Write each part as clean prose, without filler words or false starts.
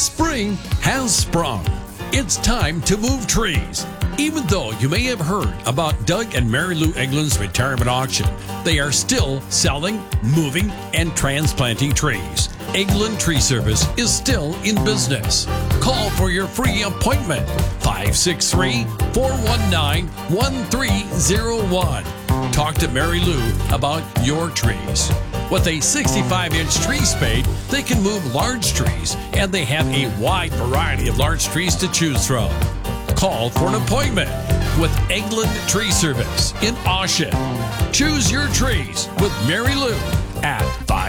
Spring has sprung. It's time to move trees. Even though you may have heard about Doug and Mary Lou Egeland's retirement auction, they are still selling, moving, and transplanting trees. Egeland Tree Service is still in business. Call for your free appointment. 563-419-1301. Talk to Mary Lou about your trees. With a 65-inch tree spade, they can move large trees, and they have a wide variety of large trees to choose from. Call for an appointment with Egeland Tree Service in Ocean. Choose your trees with Mary Lou at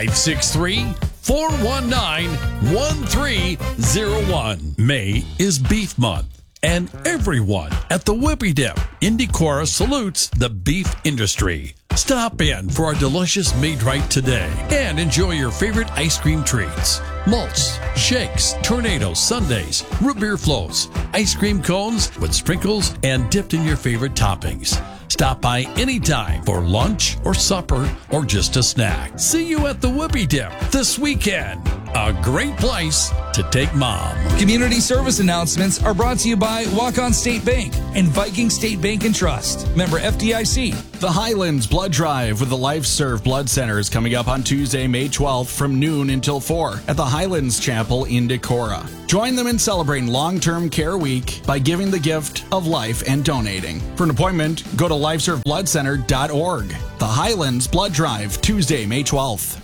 563-419-1301. May is Beef Month, and everyone at the Whippy Dip in Decorah salutes the beef industry. Stop in for a delicious made-right today and enjoy your favorite ice cream treats. Malts, shakes, tornadoes, sundaes, root beer floats, ice cream cones with sprinkles and dipped in your favorite toppings. Stop by anytime for lunch or supper or just a snack. See you at the Whippy Dip this weekend. A great place to take mom. Community service announcements are brought to you by Walk-On State Bank and Viking State Bank and Trust. Member FDIC. The Highlands Blood Drive with the LifeServe Blood Center is coming up on Tuesday, May 12th from noon until 4 at the Highlands Chapel in Decorah. Join them in celebrating Long-Term Care Week by giving the gift of life and donating. For an appointment, go to lifeservebloodcenter.org. The Highlands Blood Drive, Tuesday, May 12th.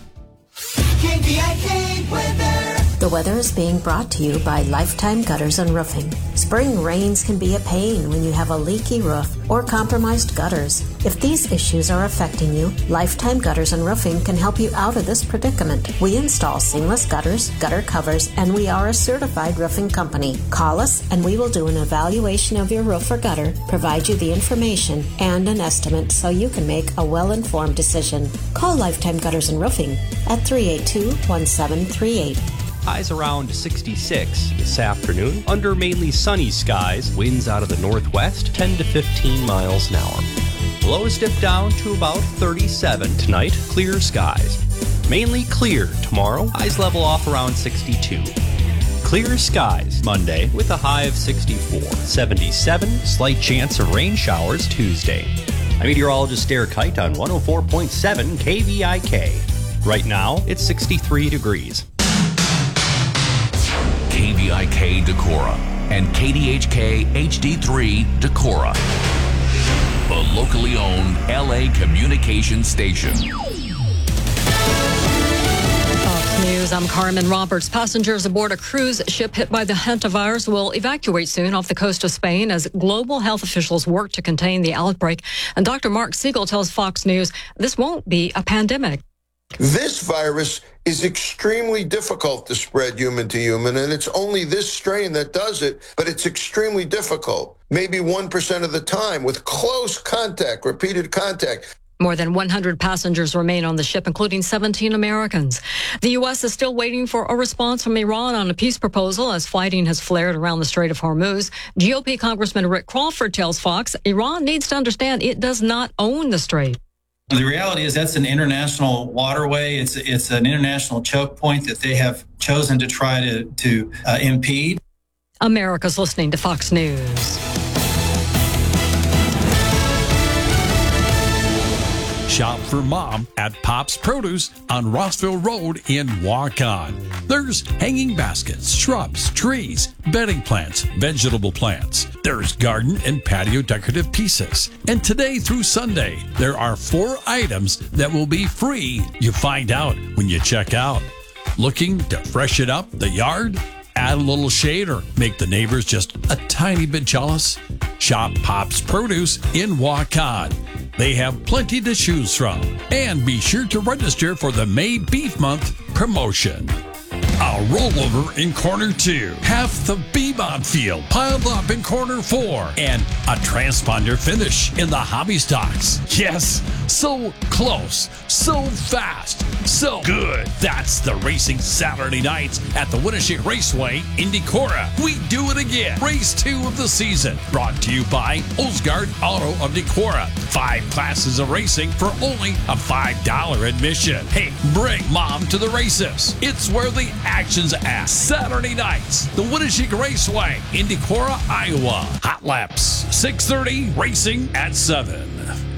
KVIK weather. The weather is being brought to you by Lifetime Gutters and Roofing. Spring rains can be a pain when you have a leaky roof or compromised gutters. If these issues are affecting you, Lifetime Gutters and Roofing can help you out of this predicament. We install seamless gutters, gutter covers, and we are a certified roofing company. Call us and we will do an evaluation of your roof or gutter, provide you the information and an estimate so you can make a well-informed decision. Call Lifetime Gutters and Roofing at 382-1738. Highs around 66 this afternoon. Under mainly sunny skies, winds out of the northwest, 10 to 15 miles an hour. Lows dip down to about 37 tonight. Clear skies. Mainly clear tomorrow. Highs level off around 62. Clear skies Monday with a high of 64. 77. Slight chance of rain showers Tuesday. I'm meteorologist Derek Kite on 104.7 KVIK. Right now, it's 63 degrees. KVIK Decorah and KDHK HD3 Decorah, a locally owned LA communication station. Fox News, I'm Carmen Roberts. Passengers aboard a cruise ship hit by the hantavirus will evacuate soon off the coast of Spain as global health officials work to contain the outbreak. And Dr. Mark Siegel tells Fox News this won't be a pandemic. This virus is extremely difficult to spread human to human, and it's only this strain that does it, but it's extremely difficult, maybe 1% of the time with close contact, repeated contact. More than 100 passengers remain on the ship, including 17 Americans. The U.S. is still waiting for a response from Iran on a peace proposal as fighting has flared around the Strait of Hormuz. GOP Congressman Rick Crawford tells Fox Iran needs to understand it does not own the strait. The reality is that's an international waterway. It's an international choke point that they have chosen to try to impede. America's listening to Fox News. Shop for mom at Pop's Produce on Rossville Road in Waukon. There's hanging baskets, shrubs, trees, bedding plants, vegetable plants. There's garden and patio decorative pieces. And today through Sunday, there are 4 items that will be free. You find out when you check out. Looking to freshen up the yard? Add a little shade or make the neighbors just a tiny bit jealous? Shop Pop's Produce in Waukon. They have plenty to choose from. And be sure to register for the May Beef Month promotion. A rollover in corner 2. Half the BB rebound field piled up in corner 4, and a transponder finish in the hobby stocks. Yes, so close, so fast, so good. That's the racing Saturday nights at the Winneshiek Raceway in Decorah. We do it again. Race 2 of the season. Brought to you by Olsgaard Auto of Decorah. 5 classes of racing for only a $5 admission. Hey, bring mom to the races. It's where the action's at. Saturday nights, the Winneshiek Raceway in Decorah, Iowa. Hot laps, 6:30, racing at 7.